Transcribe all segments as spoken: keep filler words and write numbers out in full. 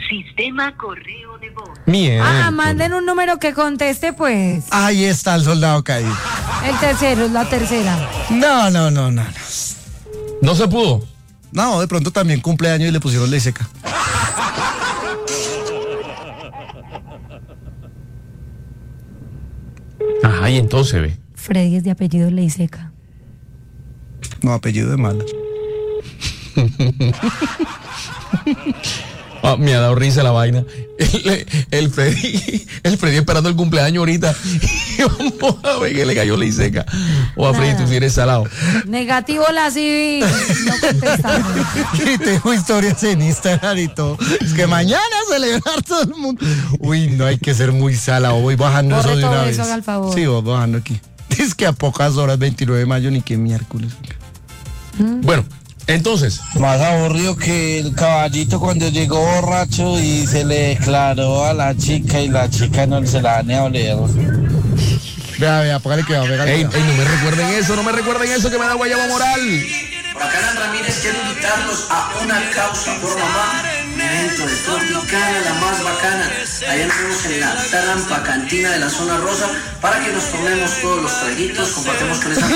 sistema correo de voz. Mierda. Ah, manden un número que conteste, pues. Ahí está el soldado caído. El tercero, es la tercera. No, no, no, no. No, No se pudo. no de pronto también cumpleaños y le pusieron ley seca. Ajá, y entonces ve. Freddy es de apellido Leiseca. No, apellido de mala. Ah, me ha dado risa la vaina. El, el Freddy, el Freddy esperando el cumpleaños ahorita. Y vamos a ver que le cayó ley seca. O a Freddy, tú sí eres salado. Negativo la civil. No contestamos. Y tengo historias en Instagram y todo. Es que mañana celebrar todo el mundo. Uy, no hay que ser muy salado. Voy bajando Borre eso de todo una eso, vez. haga el favor. Sí, voy bajando aquí. Es que a pocas horas, veintinueve de mayo, ni qué miércoles. Bueno, entonces. Más aburrido que el caballito cuando llegó borracho y se le declaró a la chica y la chica no se la van a oler. Vea, vea, póngale que va a pegar. Ey, ey, no me recuerden eso, no me recuerden eso que me da guayaba moral. Por acá Alan Ramírez quiere invitarlos a una causa por mamá, un evento de Tropicana, la más bacana. Allá nos vemos en la Trampa Cantina de la Zona Rosa para que nos tomemos todos los traguitos, compartemos con esa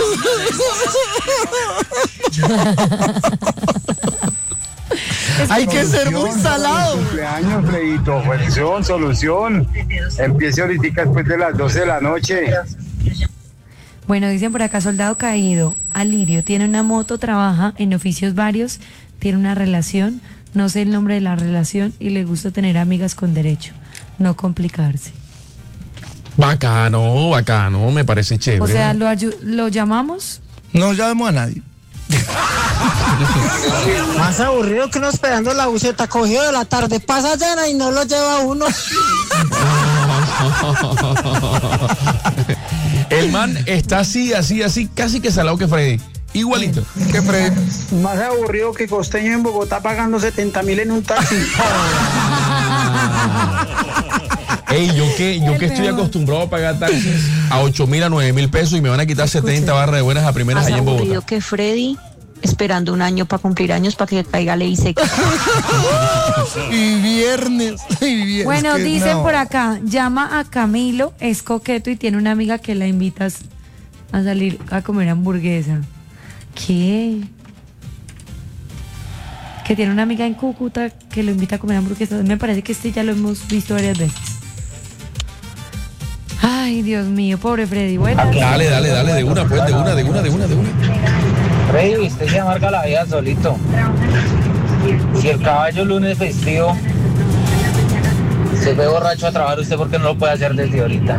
Hay que ser muy salado. Cumpleaños, Fredito, solución, solución. Empiece ahorita después de las doce de la noche. Bueno, dicen por acá, soldado caído, Alirio, tiene una moto, trabaja en oficios varios, tiene una relación, no sé el nombre de la relación y le gusta tener amigas con derecho, no complicarse. Bacano, bacano, me parece chévere. O sea, ¿lo, ayu- lo llamamos? No llamemos a nadie. Más aburrido que uno esperando la buceta, cogido de la tarde, pasa llena y no lo lleva uno. El man está así, así, así, casi que salado que Freddy. Igualito. ¿Qué Freddy? Más aburrido que costeño en Bogotá pagando setenta mil en un taxi. Ey, yo que, yo que estoy acostumbrado a pagar taxis a ocho mil, a nueve mil pesos y me van a quitar setenta barras de buenas a primeras Más allá en aburrido Bogotá. que Freddy esperando un año para cumplir años para que caiga ley seca. Y viernes. Y viernes. Bueno, que dicen no. por acá, llama a Camilo, es coqueto y tiene una amiga que la invitas a salir a comer hamburguesa. ¿Qué? Que tiene una amiga en Cúcuta que lo invita a comer hamburguesas. Me parece que este ya lo hemos visto varias veces. Ay, Dios mío, pobre Freddy. Bueno, Dale, dale, dale, de una, pues, de una, de una, de una, de una. Freddy, usted se amarga la vida solito. Si el caballo lunes festivo se fue borracho a trabajar, ¿usted por qué no lo puede hacer desde ahorita?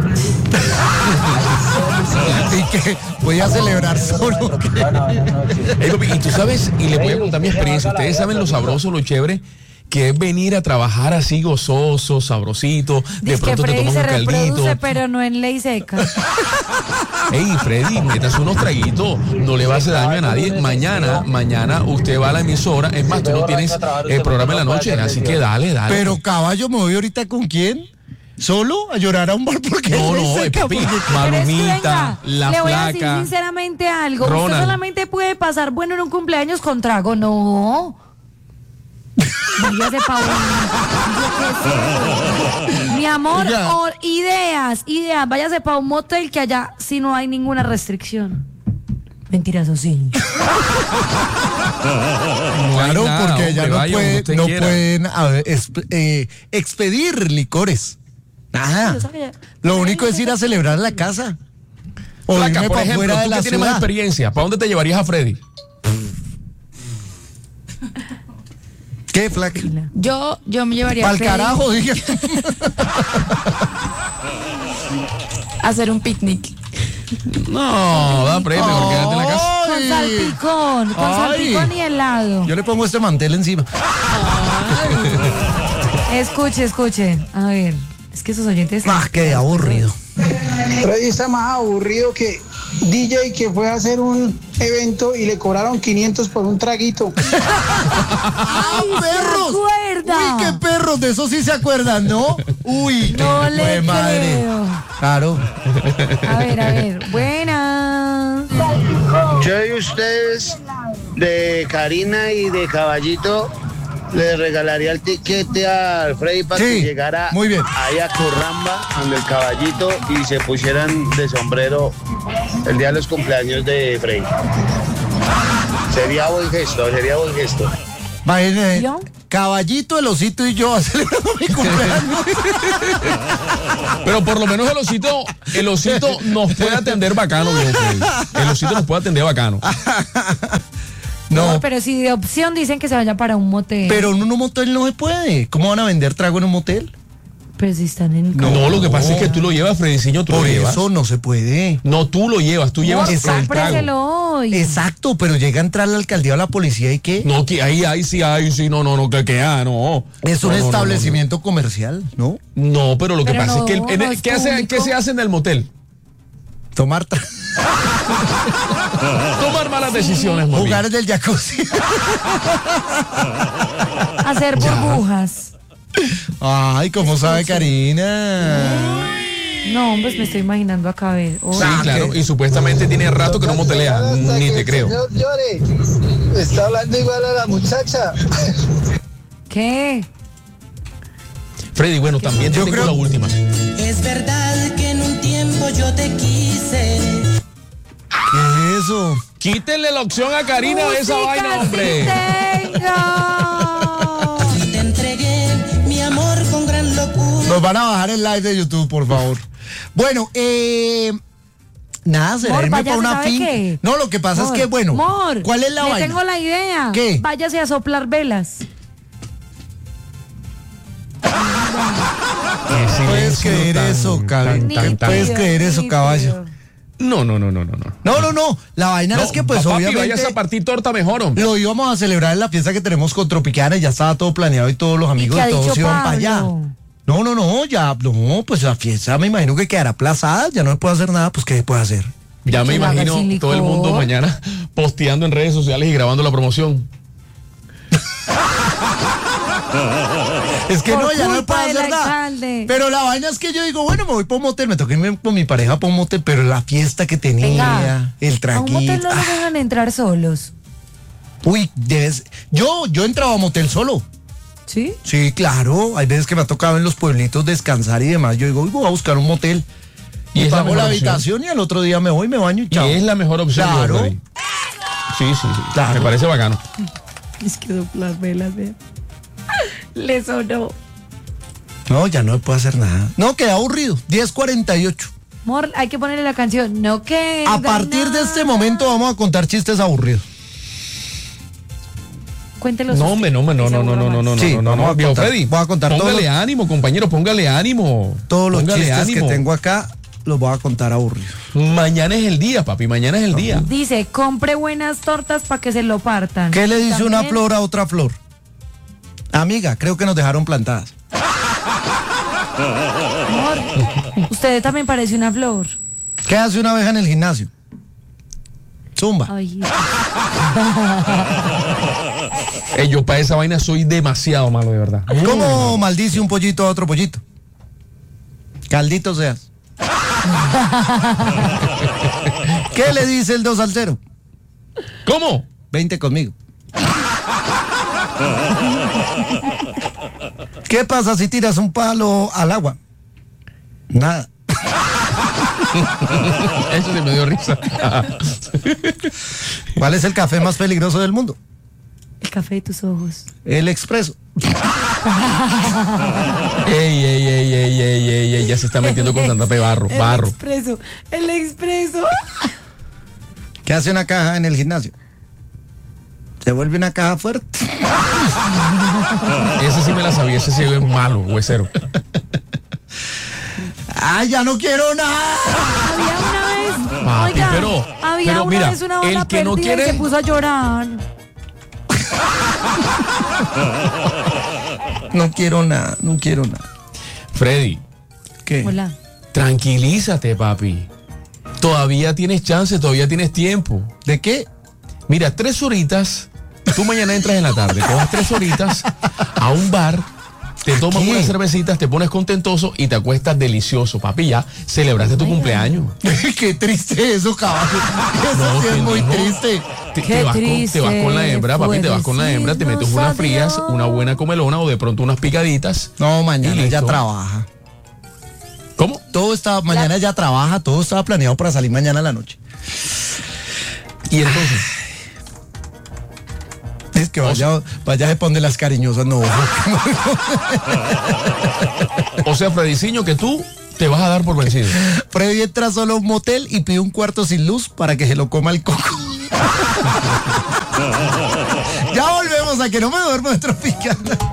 Y que voy a celebrar solo. Bueno, buenas noches. Ey, papi, y tú sabes, y les voy a contar mi experiencia. Ustedes saben lo sabroso, lo chévere que es venir a trabajar así gozoso, sabrosito. De dice que pronto te Freddy tomas se un reproduce, caldito. pero no en ley seca. Ey, Freddy, métase unos traguitos, no le va a hacer daño a nadie. Mañana, mañana usted va a la emisora. Es más, tú no tienes el programa en la noche, así que dale, dale. Pero caballo, ¿me voy ahorita con quién? ¿Solo? ¿A llorar a un bar? Porque No, es no, seca, papi, porque- Malumita, Pero es que, venga, la le voy a decir flaca. sinceramente algo. Usted Ronald. solamente puede pasar bueno en un cumpleaños con trago. No. Váyase pa' un- Mi amor, Ya. o ideas, ideas. Váyase para un motel que allá sí no hay ninguna restricción. Mentiras, o sí. No hay Claro, nada, porque ya hombre, no, vaya puede- donde usted no quiera. pueden a ver, exp- eh, expedir licores. Nada. Lo único es ir a celebrar en la casa. O Flaca, irme por para ejemplo, afuera de tú la que tienes más ciudad. experiencia, ¿para dónde te llevarías a Freddy? ¿Qué, flaca? Yo, yo me llevaría Pa'l a Freddy carajo, dije. a hacer un picnic. No, da premio, porque quédate en la casa. Con salpicón, con Ay. salpicón y helado. Yo le pongo este mantel encima. Escuche, escuche. A ver, es que esos oyentes. Ah, qué aburrido. Freddy está más aburrido que D J que fue a hacer un evento y le cobraron quinientos por un traguito. ¡Ah, perros! acuerda? Uy, qué perros, de eso sí se acuerdan, ¿no? Uy, No qué le madre. creo. Claro. A ver, a ver. Buenas. Yo y ustedes de Karina y de Caballito le regalaría el tiquete al Freddy para Sí, que llegara muy bien. ahí a Corramba, donde el caballito, y se pusieran de sombrero el día de los cumpleaños de Freddy. Sería buen gesto, sería buen gesto. Imagínate, ¿Yo? Caballito, el osito y yo celebrando mi cumpleaños. Pero por lo menos el osito, el osito nos puede atender bacano, viejo Freddy. El osito nos puede atender bacano. No, No, pero si de opción dicen que se vaya para un motel. pero en un motel no se puede. ¿Cómo van a vender trago en un motel? Pero si están en... No, lo que pasa es que tú lo llevas, Frediciño, tú Por lo llevas. eso no se puede. No, tú lo llevas, tú llevas el trago. Cómpreselo hoy. Exacto, pero llega a entrar la alcaldía o la policía y qué. No, que ahí, ahí sí, ahí sí, no, no, no, que, que ah, no. Es un No, no, no, establecimiento comercial, ¿no? No, no, pero lo que Pero pasa no, es que, el- en no el- es ¿qué, hace, público. ¿qué se hace en el motel? Tomar, tra- Tomar malas decisiones, mami. jugar del jacuzzi. Hacer burbujas. Ay, ¿cómo sabe Karina? No, pues me estoy imaginando acá a ver. Hoy. Sí, claro, y supuestamente tiene rato que no motelea, ni te creo. Señor llore. Está hablando igual a la muchacha. ¿Qué? Freddy, bueno, también te Yo tengo creo- la última. Es verdad que en un tiempo yo te quise. ¿Qué es eso? Quítenle la opción a Karina de esa Música vaina, sí hombre. tengo. Y te entregué mi amor con gran locura. Nos van a bajar el live de YouTube, por favor. Bueno, eh... Nada, será Mor, irme váyase, para una ¿sabe finca. qué? No, lo que pasa Mor, es que, bueno, Mor, ¿cuál es la le vaina? tengo la idea. ¿Qué? Váyase a soplar velas. Puedes creer eso, caballo. Nítido, Puedes creer eso, nítido. caballo. No, no, no, no, no, no. No, no, no. La vaina No, es que, pues, papi, obviamente. vayas a partir torta mejor, hombre. Lo íbamos a celebrar en la fiesta que tenemos con Tropicana y ya estaba todo planeado y todos los amigos qué ha de todos dicho iban para allá. Pablo? No, no, no, ya, no, pues la fiesta me imagino que quedará aplazada, ya no se puede hacer nada, pues ¿qué se puede hacer? Ya me Que la haga imagino sin todo el licor. mundo mañana posteando en redes sociales y grabando la promoción. Es que Por no, ya no se culpa puede del hacer nada. alcalde. Pero la vaina es que yo digo, bueno, me voy para un motel, me toqué irme con mi pareja para un motel, pero la fiesta que tenía, Venga, el a un motel traguito. no los ah, dejan entrar solos. uy, debes- yo, yo entraba a motel solo. ¿Sí? Sí, claro, hay veces que me ha tocado en los pueblitos descansar y demás. Yo digo, uy, voy a buscar un motel. Y Y, es la pago mejor la opción. habitación y al otro día me voy, me baño y Y chao. es la mejor opción. Claro. Freddy. Sí, sí, sí. Claro. Me parece bacano. Es que soplar velas, vea. Le sonó. No, ya no se puede hacer nada. No, queda aburrido. diez cuarenta y ocho. Mor, hay que ponerle la canción. No que. A partir de este momento vamos a contar chistes aburridos. Cuéntelos. No, hombre, no, hombre, no, no, no, no, no, no, Sí, no, no, vamos no, a viejo contar- Freddy. voy a contar todos Póngale los- ánimo, compañero, póngale ánimo. Todos los Póngale chistes ánimo. que tengo acá los voy a contar aburridos. Mañana es el día, papi, mañana es el día. Dice, compre buenas tortas para que se lo partan. ¿Qué le dice una También- flor a otra flor? Amiga, creo que nos dejaron plantadas. Amor, usted también parece una flor. ¿Qué hace una abeja en el gimnasio? Zumba. Ay, Eh, yo para esa vaina soy demasiado malo, de verdad. ¿Cómo maldice un pollito a otro pollito? Caldito seas. ¿Qué le dice el dos al cero? ¿Cómo? Veinte conmigo. ¿Qué pasa si tiras un palo al agua? Nada. Eso sí me dio risa. ¿Cuál es el café más peligroso del mundo? el café de tus ojos. El expreso. Ey, ey, ey, ey, ey, ey, ey, ya se está metiendo con Santa Fe barro, El barro. expreso, el expreso. ¿Qué hace una caja en el gimnasio? Se vuelve una caja fuerte. Ese sí me la sabía, ese sí es malo, huesero. ¡Ay, ya no quiero nada! Había una vez, Papi, oiga, pero- había pero una mira, vez una el bala que no perdida quiere- y se puso a llorar. No quiero nada, no quiero nada. Freddy, ¿Qué? Hola. tranquilízate, papi. Todavía tienes chance, todavía tienes tiempo. ¿De qué? Mira, tres horitas, tú mañana entras en la tarde, coges tres horitas a un bar te tomas ¿Qué? unas cervecitas, te pones contentoso y te acuestas delicioso, papi, ya celebraste tu cumpleaños. Qué triste eso, caballo. Eso No, sí es que muy no. triste. Te, Qué te vas con, te vas con la hembra, papi, te vas con la hembra, te metes unas frías, una buena comelona o de pronto unas picaditas. No, mañana Y ya listo. trabaja. ¿Cómo? Todo estaba, mañana ya trabaja, todo estaba planeado para salir mañana a la noche. Y entonces, Es que vaya, vaya se pone las cariñosas, no. o sea, Frediciño, que tú te vas a dar por vencido. Freddy entra solo a un motel y pide un cuarto sin luz para que se lo coma el coco. Ya volvemos a que no me duermo de Tropicana.